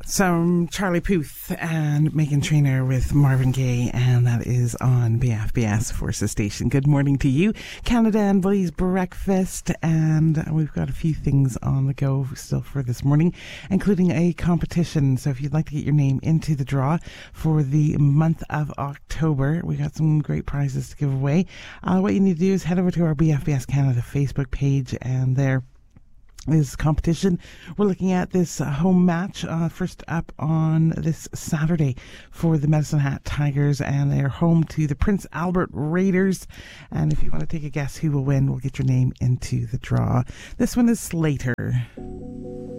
Some Charlie Puth and Meghan Trainor with Marvin Gaye, and that is on BFBS Forces Station. Good morning to you, Canada and Boys Breakfast, and we've got a few things on the go still for this morning, including a competition. So if you'd like to get your name into the draw for the month of October, we got some great prizes to give away. What you need to do is head over to our BFBS Canada Facebook page, and there is competition. We're looking at this home match first up on this Saturday for the Medicine Hat Tigers, and they're home to the Prince Albert Raiders. And if you want to take a guess who will win, we'll get your name into the draw. This one is Slater.